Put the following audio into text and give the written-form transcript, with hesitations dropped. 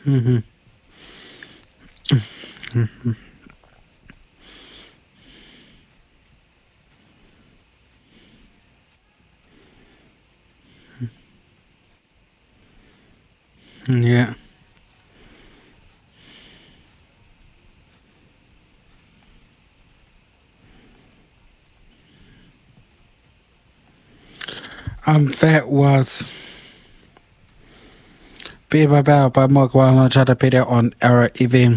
Mm-hmm. Yeah. That was Be About by Mark Wilder. I tried to put it on Era event.